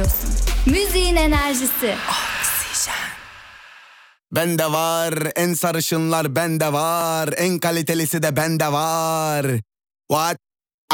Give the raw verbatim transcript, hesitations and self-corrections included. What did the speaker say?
dinliyorsun. Müziğin enerjisi. Bende var en sarışınlar, bende var en kalitelisi de bende var. What?